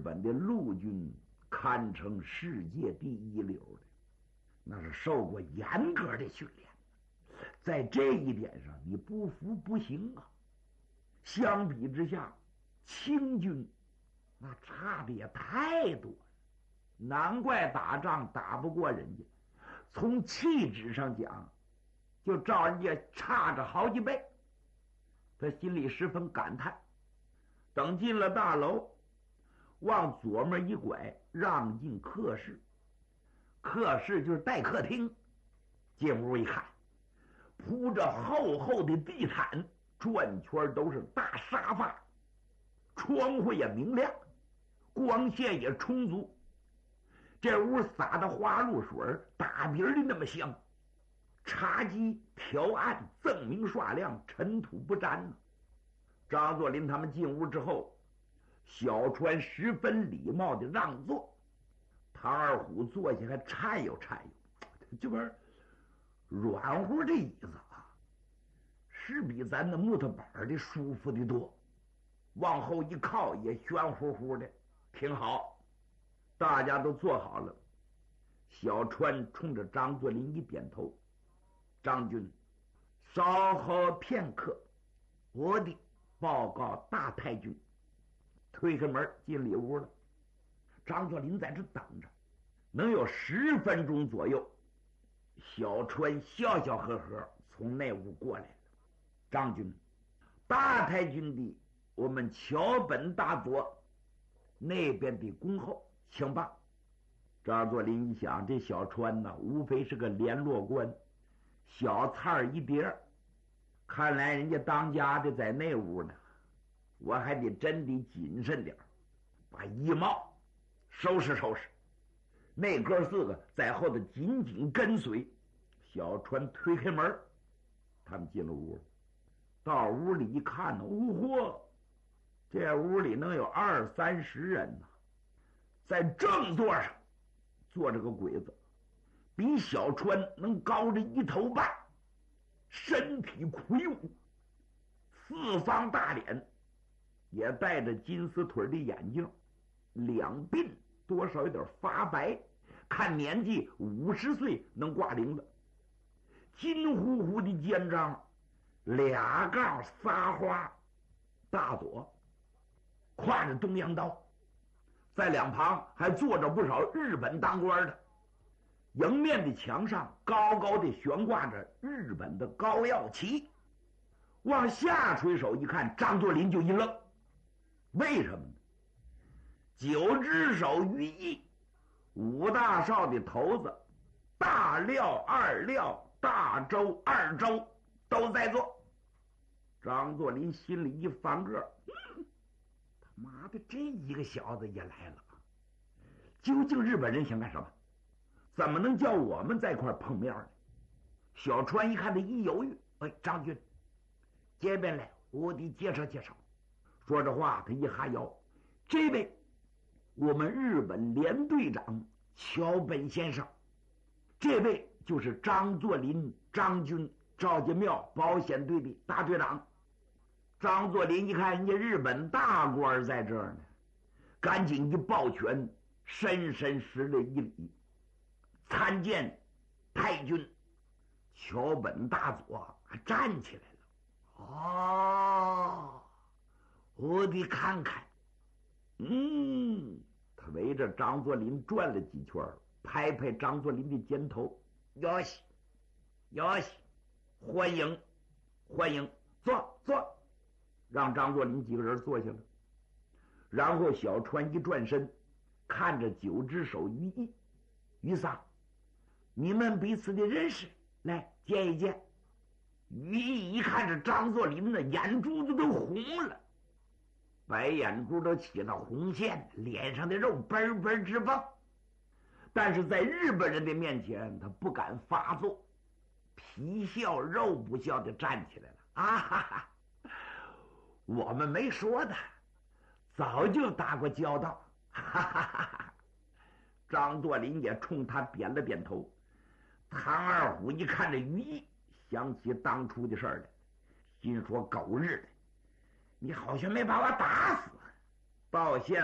本的陆军堪称世界第一流的，那是受过严格的训练，在这一点上你不服不行啊。相比之下，清军那差的也太多了，难怪打仗打不过人家。从气质上讲，就照人家差着好几倍。他心里十分感叹。等进了大楼，往左面一拐，让进客室。客室就是待客厅。进屋一看，铺着厚厚的地毯，转圈都是大沙发，窗户也明亮，光线也充足。这屋撒的花露水打鼻的那么香，茶几条案锃明刷亮，尘土不沾呢。张作霖他们进屋之后，小川十分礼貌的让座，唐二虎坐下还颤悠颤悠，这玩意儿软乎的椅子啊，是比咱的木头板的舒服的多，往后一靠也玄乎乎的，挺好。大家都坐好了，小川冲着张作霖一点头：“张军，稍后片刻，我的报告大太君。”推开门进里屋了。张作霖在这等着，能有10分钟左右，小川笑笑呵呵从那屋过来了。“张军，大太君的我们桥本大佐那边的恭候，请吧。”张作霖一想，这小川呢，无非是个联络官，小菜一碟，看来人家当家的在那屋呢，我还得真得谨慎点，把衣帽收拾收拾。那哥4个在后头紧紧跟随。小川推开门，他们进了屋。到屋里一看呢，嚯，这屋里能有20-30人呢。在正座上坐着个鬼子，比小川能高着1头半，身体魁梧，四方大脸，也戴着金丝腿的眼镜，两鬓多少有点发白，看年纪50岁能挂零了。金乎乎的肩章，2杠撒花，大佐挎着东洋刀，在两旁还坐着不少日本当官的。迎面的墙上高高的悬挂着日本的高耀旗。往下垂手一看，张作霖就一愣，为什么呢？9只手于一，5大少的头子大廖、二廖、大周、二周都在座。张作霖心里一翻个，他妈的，这一个小子也来了，究竟日本人想干什么？怎么能叫我们在一块碰面呢？小川一看他一犹豫，张军这边来，我得介绍介绍。说着话他一哈腰，这位我们日本联队长桥本先生，这位就是张作霖张军赵家庙保险队的大队长。张作霖一看人家日本大官在这儿呢，赶紧一抱拳，深深施了一礼：“参见太君。”桥本大佐还站起来了。哦，我得看看。他围着张作霖转了几圈，拍拍张作霖的肩头：“哟西，哟西，欢迎，欢迎，坐坐。”让张作霖几个人坐下了。然后小川一转身，看着9只手于一：“于桑，你们彼此的认识，来见一见。”于一一看着张作霖的眼珠子都红了，白眼珠都起了红线，脸上的肉嘣嘣直蹦。但是在日本人的面前他不敢发作，皮笑肉不笑的站起来了：“啊哈哈，我们没说的，早就打过交道。”哈哈哈哈。张作霖也冲他点了点头。唐二虎一看这于一，想起当初的事儿来，心说：“狗日的，你好像没把我打死，到现